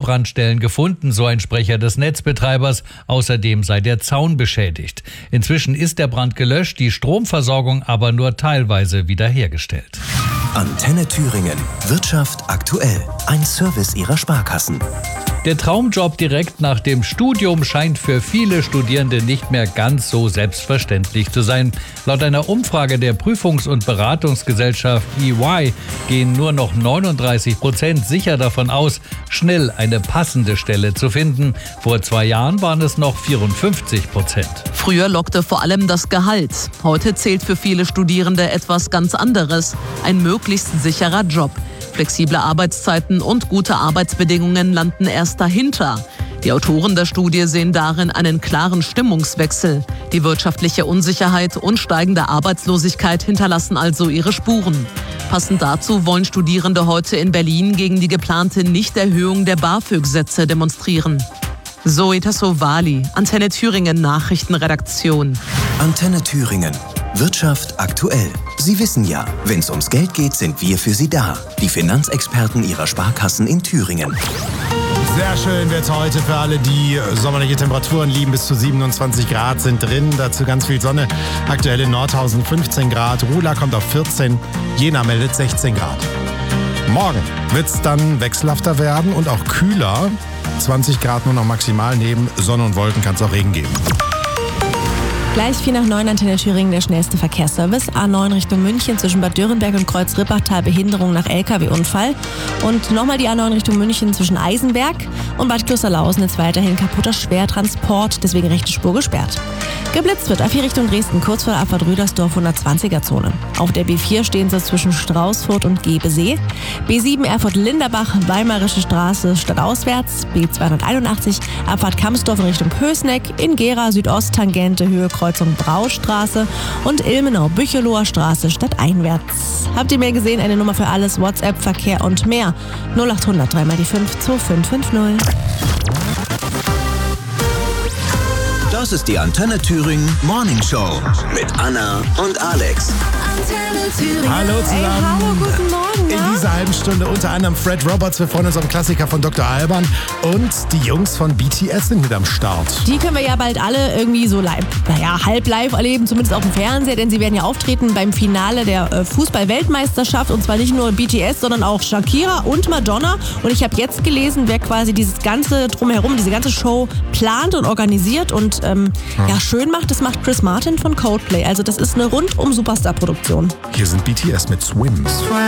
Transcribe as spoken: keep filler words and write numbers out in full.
Brandstellen gefunden, so ein Sprecher des Netzbetreibers. Außerdem sei der Zaun beschädigt. Inzwischen ist der Brand gelöscht, die Stromversorgung aber nur teilweise wiederhergestellt. Antenne Thüringen. Wirtschaft aktuell. Ein Service Ihrer Sparkassen. Der Traumjob direkt nach dem Studium scheint für viele Studierende nicht mehr ganz so selbstverständlich zu sein. Laut einer Umfrage der Prüfungs- und Beratungsgesellschaft E Y gehen nur noch neununddreißig Prozent sicher davon aus, schnell eine passende Stelle zu finden. Vor zwei Jahren waren es noch vierundfünfzig Prozent. Früher lockte vor allem das Gehalt. Heute zählt für viele Studierende etwas ganz anderes: ein möglichst sicherer Job. Flexible Arbeitszeiten und gute Arbeitsbedingungen landen erst dahinter. Die Autoren der Studie sehen darin einen klaren Stimmungswechsel. Die wirtschaftliche Unsicherheit und steigende Arbeitslosigkeit hinterlassen also ihre Spuren. Passend dazu wollen Studierende heute in Berlin gegen die geplante Nichterhöhung der BAföG-Sätze demonstrieren. Zoe Tassovali, Antenne Thüringen Nachrichtenredaktion. Antenne Thüringen. Wirtschaft aktuell. Sie wissen ja, wenn es ums Geld geht, sind wir für Sie da. Die Finanzexperten Ihrer Sparkassen in Thüringen. Sehr schön wird es heute für alle, die sommerliche Temperaturen lieben. Bis zu siebenundzwanzig Grad sind drin. Dazu ganz viel Sonne. Aktuell in Nordhausen fünfzehn Grad. Ruhla kommt auf vierzehn. Jena meldet sechzehn Grad. Morgen wird es dann wechselhafter werden und auch kühler. zwanzig Grad nur noch maximal. Neben Sonne und Wolken kann es auch Regen geben. Gleich vier nach neun Antenne Thüringen, der schnellste Verkehrsservice. A neun Richtung München zwischen Bad Dürrenberg und Kreuz-Rippachtal, Behinderung nach L K W-Unfall. Und nochmal die A neun Richtung München zwischen Eisenberg und Bad Klosterlausen ist weiterhin kaputter Schwertransport, deswegen rechte Spur gesperrt. Geblitzt wird A vier Richtung Dresden, kurz vor der Abfahrt Rüdersdorf hundertzwanziger-Zone. Auf der B vier stehen sie zwischen Straußfurt und Gebesee. B sieben Erfurt-Linderbach, Weimarische Straße stadtauswärts. B zweihunderteinundachtzig Abfahrt Kamsdorf in Richtung Pößneck. In Gera Südost-Tangente Höhe Kreuzung Braustraße und Ilmenau-Bücheloher Straße stadteinwärts. Habt ihr mehr gesehen? Eine Nummer für alles, WhatsApp, Verkehr und mehr. null acht hundert drei mal die fünf zwei fünf fünf null. Das ist die Antenne Thüringen Morning Show mit Anna und Alex. Antenne Thüringen. Hallo zusammen. Ey, hallo, guten Morgen. In Ja? dieser halben Stunde unter anderem Fred Roberts. Wir freuen uns auf den Klassiker von Doktor Alban. Und die Jungs von B T S sind mit am Start. Die können wir ja bald alle irgendwie so live, naja, halb live erleben, zumindest auf dem Fernseher, denn sie werden ja auftreten beim Finale der äh, Fußball-Weltmeisterschaft und zwar nicht nur B T S, sondern auch Shakira und Madonna. Und ich habe jetzt gelesen, wer quasi dieses ganze Drumherum, diese ganze Show plant und organisiert und ähm, ja. ja schön macht, das macht Chris Martin von Coldplay. Also das ist eine rundum Superstar-Produktion. Hier sind B T S mit Swim.